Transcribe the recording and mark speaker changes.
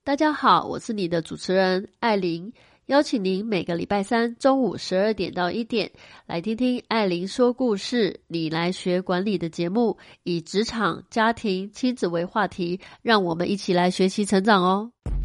Speaker 1: 大家好，我是你的主持人艾琳，邀请您每个礼拜三中午12点到1点来听听艾琳说故事，你来学管理的节目，以职场、家庭、亲子为话题，让我们一起来学习成长哦。